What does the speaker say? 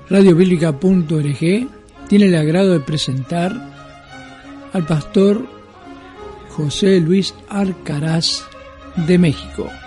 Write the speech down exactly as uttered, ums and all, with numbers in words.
radio bíblica punto org tiene el agrado de presentar al pastor José Luis Alcaraz de México.